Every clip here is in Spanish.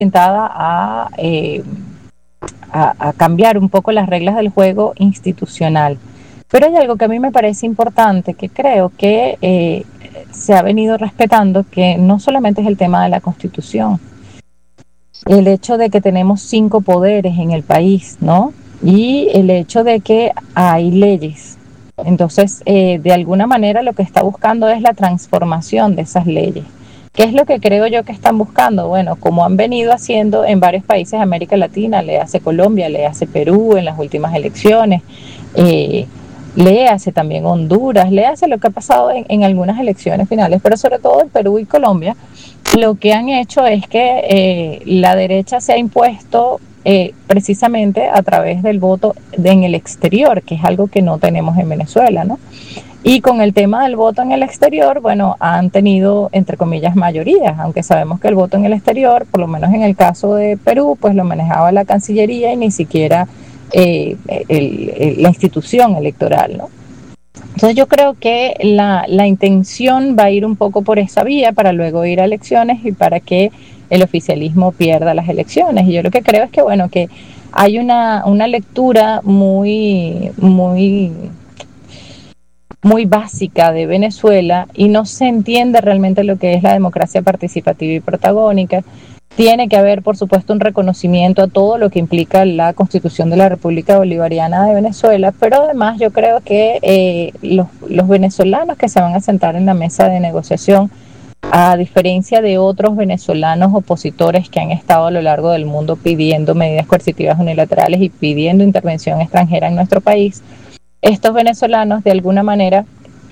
orientada a cambiar un poco las reglas del juego institucional. Pero hay algo que a mí me parece importante, que creo que se ha venido respetando, que no solamente es el tema de la Constitución, el hecho de que tenemos 5 poderes en el país, ¿no? Y el hecho de que hay leyes. Entonces, de alguna manera lo que está buscando es la transformación de esas leyes. ¿Qué es lo que creo yo que están buscando? Bueno, como han venido haciendo en varios países de América Latina, le hace Colombia, le hace Perú en las últimas elecciones, le hace también Honduras, le hace lo que ha pasado en algunas elecciones finales, pero sobre todo en Perú y Colombia, lo que han hecho es que la derecha se ha impuesto precisamente a través del voto en el exterior, que es algo que no tenemos en Venezuela, ¿no? Y con el tema del voto en el exterior, bueno, han tenido, entre comillas, mayorías, aunque sabemos que el voto en el exterior, por lo menos en el caso de Perú, pues lo manejaba la Cancillería y ni siquiera la institución electoral, ¿no? Entonces yo creo que la intención va a ir un poco por esa vía para luego ir a elecciones y para que el oficialismo pierda las elecciones. Y yo lo que creo es que, bueno, que hay una lectura muy básica de Venezuela y no se entiende realmente lo que es la democracia participativa y protagónica. Tiene que haber, por supuesto, un reconocimiento a todo lo que implica la Constitución de la República Bolivariana de Venezuela, pero además yo creo que los venezolanos que se van a sentar en la mesa de negociación, a diferencia de otros venezolanos opositores que han estado a lo largo del mundo pidiendo medidas coercitivas unilaterales y pidiendo intervención extranjera en nuestro país, estos venezolanos de alguna manera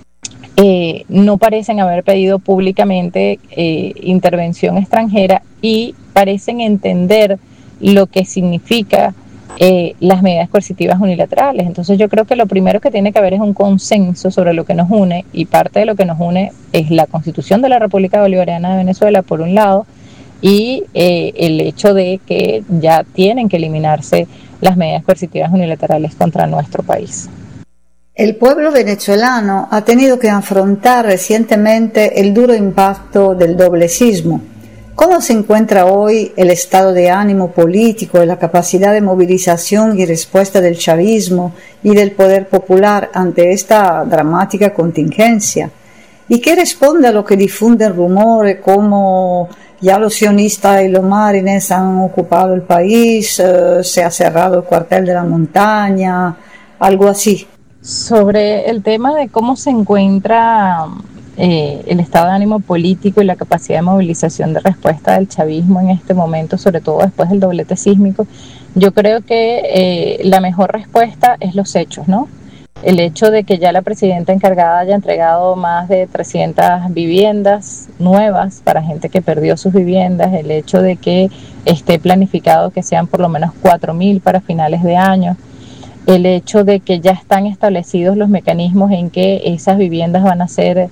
no parecen haber pedido públicamente intervención extranjera y parecen entender lo que significa las medidas coercitivas unilaterales. Entonces yo creo que lo primero que tiene que haber es un consenso sobre lo que nos une, y parte de lo que nos une es la Constitución de la República Bolivariana de Venezuela, por un lado, y el hecho de que ya tienen que eliminarse las medidas coercitivas unilaterales contra nuestro país. El pueblo venezolano ha tenido que afrontar recientemente el duro impacto del doblecismo. ¿Cómo se encuentra hoy el estado de ánimo político y la capacidad de movilización y respuesta del chavismo y del poder popular ante esta dramática contingencia? ¿Y qué responde a lo que difunden rumores como ya los sionistas y los marines han ocupado el país, se ha cerrado el cuartel de la montaña, algo así? Sobre el tema de cómo se encuentra el estado de ánimo político y la capacidad de movilización de respuesta del chavismo en este momento, sobre todo después del doblete sísmico, yo creo que la mejor respuesta es los hechos, ¿no? El hecho de que ya la presidenta encargada haya entregado más de 300 viviendas nuevas para gente que perdió sus viviendas, el hecho de que esté planificado que sean por lo menos 4.000 para finales de año, el hecho de que ya están establecidos los mecanismos en que esas viviendas van a ser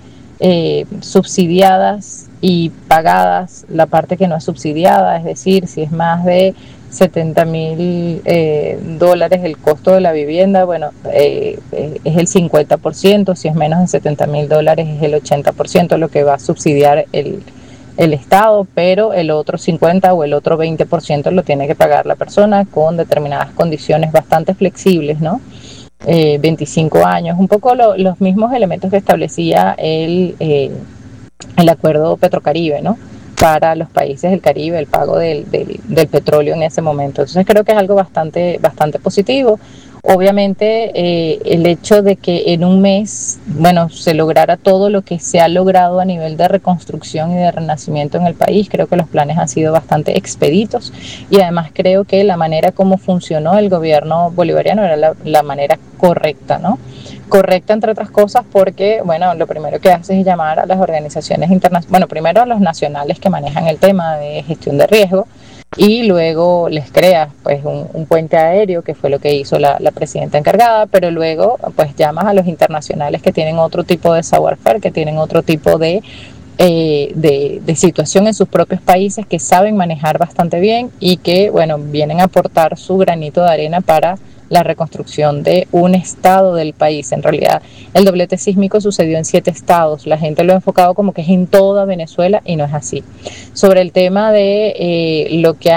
subsidiadas y pagadas la parte que no es subsidiada, es decir, si es más de $70,000 el costo de la vivienda, bueno, es el 50%, si es menos de $70,000 es el 80% lo que va a subsidiar el Estado, pero el otro 50 o el otro 20% lo tiene que pagar la persona con determinadas condiciones bastante flexibles, ¿no? 25 años, un poco los mismos elementos que establecía el acuerdo Petrocaribe, ¿no? Para los países del Caribe, el pago del petróleo en ese momento. Entonces creo que es algo bastante positivo. Obviamente el hecho de que en un mes, bueno, se lograra todo lo que se ha logrado a nivel de reconstrucción y de renacimiento en el país, creo que los planes han sido bastante expeditos, y además creo que la manera como funcionó el gobierno bolivariano era la manera correcta, ¿no? Correcta, entre otras cosas, porque, bueno, lo primero que hace es llamar a las organizaciones internacionales, bueno, primero a los nacionales que manejan el tema de gestión de riesgo, y luego les crea pues un puente aéreo, que fue lo que hizo la presidenta encargada, pero luego pues llamas a los internacionales que tienen otro tipo de savoir-faire, que tienen otro tipo de situación en sus propios países, que saben manejar bastante bien y que, bueno, vienen a aportar su granito de arena para la reconstrucción de un estado del país. En realidad, el doblete sísmico sucedió en 7 estados. La gente lo ha enfocado como que es en toda Venezuela y no es así. Sobre el tema de lo que